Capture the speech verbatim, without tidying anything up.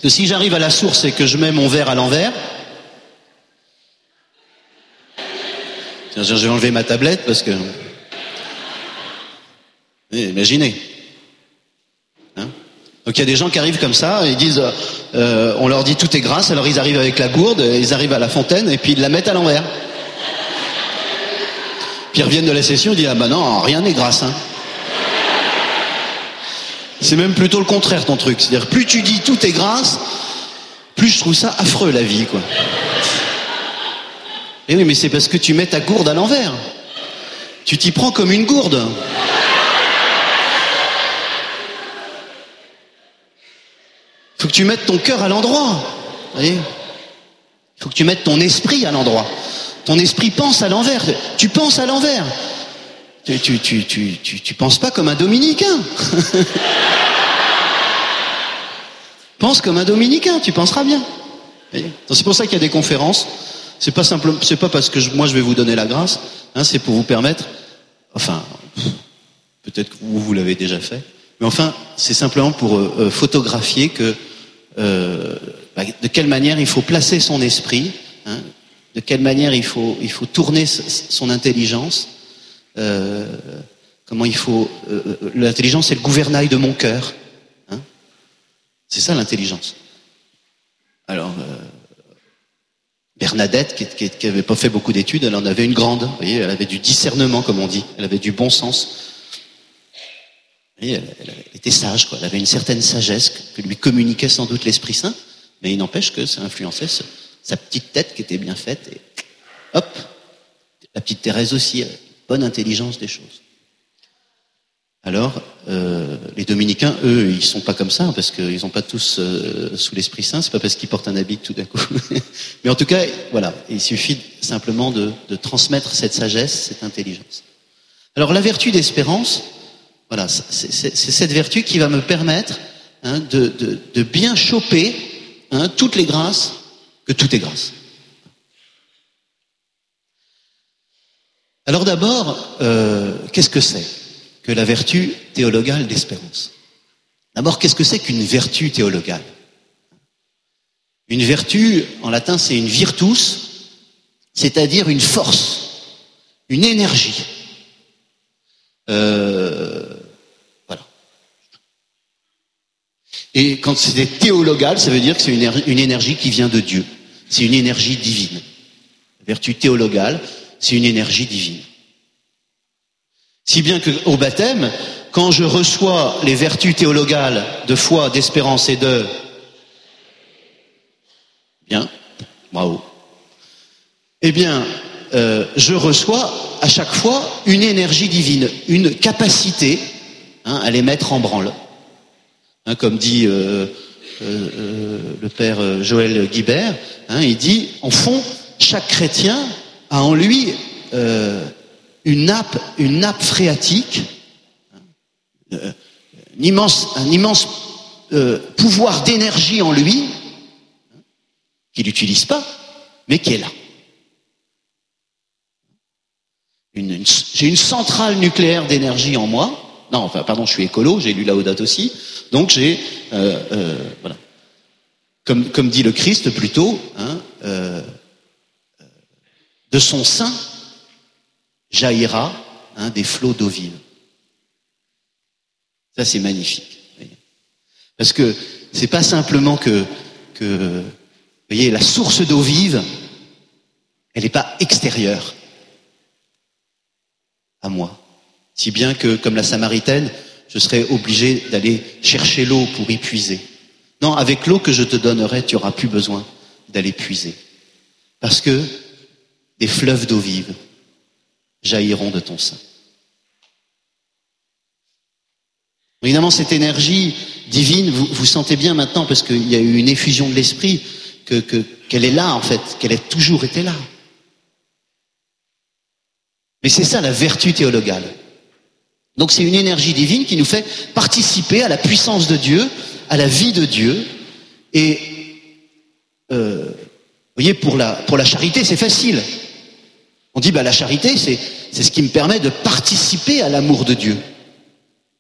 que si j'arrive à la source et que je mets mon verre à l'envers, tiens, je vais enlever ma tablette parce que... Eh, imaginez. Hein? Donc il y a des gens qui arrivent comme ça, et ils disent, euh, on leur dit tout est grâce, alors ils arrivent avec la gourde, ils arrivent à la fontaine et puis ils la mettent à l'envers. Puis ils reviennent de la session, ils disent, ah bah non, rien n'est grâce. Hein. C'est même plutôt le contraire ton truc. C'est-à-dire, plus tu dis tout est grâce, plus je trouve ça affreux la vie, quoi. Et oui, mais c'est parce que tu mets ta gourde à l'envers. Tu t'y prends comme une gourde. Faut que tu mettes ton cœur à l'endroit. Vous voyez ? Faut que tu mettes ton esprit à l'endroit. Ton esprit pense à l'envers. Tu penses à l'envers. Tu, tu, tu, tu, tu, tu penses pas comme un dominicain. Pense comme un dominicain, tu penseras bien. C'est pour ça qu'il y a des conférences. C'est pas simple, c'est pas parce que je, moi je vais vous donner la grâce, hein, c'est pour vous permettre, enfin, peut-être que vous, vous l'avez déjà fait, mais enfin, c'est simplement pour euh, photographier que euh, bah, de quelle manière il faut placer son esprit, hein, de quelle manière il faut, il faut tourner son intelligence. Euh, comment il faut euh, l'intelligence c'est le gouvernail de mon cœur, hein, c'est ça l'intelligence. Alors euh, Bernadette qui, qui, qui avait pas fait beaucoup d'études, elle en avait une grande, vous voyez, elle avait du discernement comme on dit, elle avait du bon sens. Vous voyez, elle, elle était sage, quoi. Elle avait une certaine sagesse que, que lui communiquait sans doute l'Esprit Saint, mais il n'empêche que ça influençait ce, sa petite tête qui était bien faite et hop, la petite Thérèse aussi. Bonne intelligence des choses. Alors, euh, les dominicains, eux, ils sont pas comme ça, parce qu'ils n'ont pas tous euh, sous l'Esprit Saint, c'est pas parce qu'ils portent un habit tout d'un coup. Mais en tout cas, voilà, il suffit simplement de, de transmettre cette sagesse, cette intelligence. Alors, la vertu d'espérance, voilà, c'est, c'est, c'est cette vertu qui va me permettre hein, de, de, de bien choper hein, toutes les grâces, que tout est grâce. Alors d'abord, euh, qu'est-ce que c'est que la vertu théologale d'espérance ? D'abord, qu'est-ce que c'est qu'une vertu théologale ? Une vertu, en latin, c'est une virtus, c'est-à-dire une force, une énergie. Euh, voilà. Et quand c'est théologal, ça veut dire que c'est une, une énergie qui vient de Dieu. C'est une énergie divine. La vertu théologale, c'est une énergie divine. Si bien qu'au baptême, quand je reçois les vertus théologales de foi, d'espérance et de... Bien, bravo. Eh bien, euh, je reçois à chaque fois une énergie divine, une capacité hein, à les mettre en branle. Hein, comme dit euh, euh, euh, le père Joël Guibert, hein, il dit, en fond, chaque chrétien a en lui euh, une nappe, une nappe phréatique, euh, un immense, un immense euh, pouvoir d'énergie en lui, hein, qu'il n'utilise pas, mais qui est là. Une, une, j'ai une centrale nucléaire d'énergie en moi. Non, enfin, pardon, je suis écolo, j'ai lu Laudato aussi. Donc j'ai, euh, euh, voilà, comme, comme dit le Christ plutôt, hein, euh, de son sein jaillira hein, des flots d'eau vive. Ça, c'est magnifique. Parce que c'est pas simplement que, que, vous voyez, la source d'eau vive, elle n'est pas extérieure à moi. Si bien que, comme la Samaritaine, je serais obligé d'aller chercher l'eau pour y puiser. Non, avec l'eau que je te donnerai, tu n'auras plus besoin d'aller puiser. Parce que des fleuves d'eau vive jailliront de ton sein. Évidemment, cette énergie divine, vous, vous sentez bien maintenant, parce qu'il y a eu une effusion de l'esprit, que, que, qu'elle est là, en fait, qu'elle a toujours été là. Mais c'est ça la vertu théologale. Donc c'est une énergie divine qui nous fait participer à la puissance de Dieu, à la vie de Dieu. Et, euh, vous voyez, pour la, pour la charité, c'est facile. On dit, bah, la charité, c'est, c'est ce qui me permet de participer à l'amour de Dieu.